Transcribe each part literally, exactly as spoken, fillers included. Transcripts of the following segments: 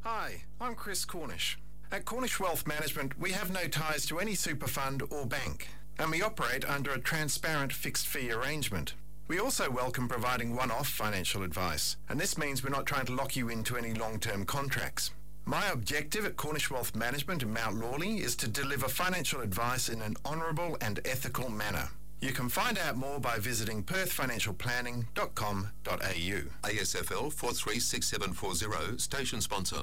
Hi, I'm Chris Cornish. At Cornish Wealth Management, we have no ties to any super fund or bank, and we operate under a transparent fixed fee arrangement. We also welcome providing one-off financial advice, and this means we're not trying to lock you into any long-term contracts. My objective at Cornish Wealth Management in Mount Lawley is to deliver financial advice in an honourable and ethical manner. You can find out more by visiting perth financial planning dot com dot a u. A S F L four three six seven four zero, station sponsor.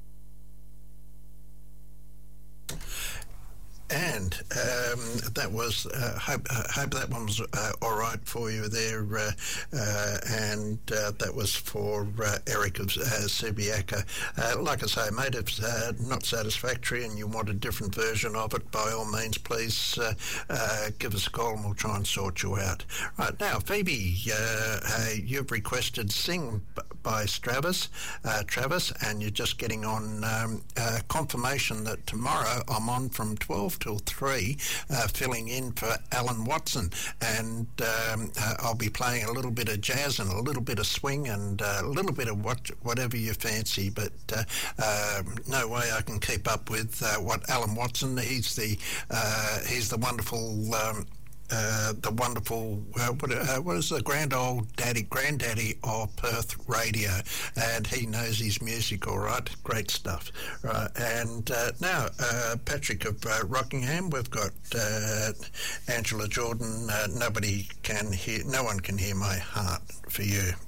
And um, that was, uh, hope, uh, hope that one was uh, all right for you there. Uh, uh, and uh, that was for uh, Eric of uh, Subiaco. Uh, like I say, mate, if it's uh, not satisfactory and you want a different version of it, by all means, please uh, uh, give us a call and we'll try and sort you out. Right, now, Phoebe, uh, hey, you've requested Sing by Travis, uh, Travis, and you're just getting on um, uh, confirmation that tomorrow I'm on from twelve till three, uh, filling in for Alan Watson, and um, uh, I'll be playing a little bit of jazz and a little bit of swing and uh, a little bit of what, whatever you fancy, but uh, uh, no way I can keep up with uh, what Alan Watson, he's the uh, he's the wonderful um, Uh, the wonderful, uh, what, uh, what is the grand old daddy, granddaddy of Perth radio, and he knows his music all right, great stuff. Right, and uh, now uh, Patrick of uh, Rockingham, we've got uh, Angela Jordan, uh, nobody can hear, no one can hear my heart for you.